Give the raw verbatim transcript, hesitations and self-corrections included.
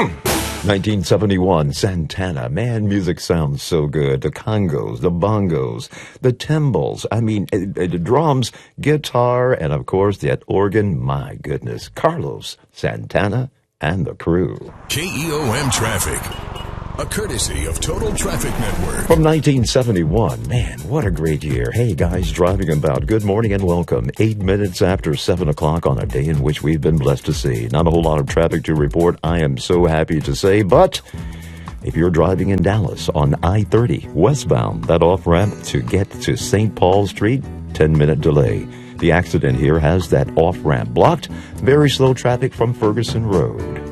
nineteen seventy-one, Santana. Man, music sounds so good. The congos, the bongos, the timbals. I mean, uh, uh, the drums, guitar, and of course that organ. My goodness. Carlos Santana and the crew. K E O M Traffic, a courtesy of Total Traffic Network. From nineteen seventy-one, man, what a great year. Hey guys, driving about, good morning and welcome. Eight minutes after seven o'clock on a day in which we've been blessed to see. Not a whole lot of traffic to report, I am so happy to say, but if you're driving in Dallas on I thirty westbound, that off-ramp to get to Saint Paul Street, ten minute delay. The accident here has that off-ramp blocked. Very slow traffic from Ferguson Road.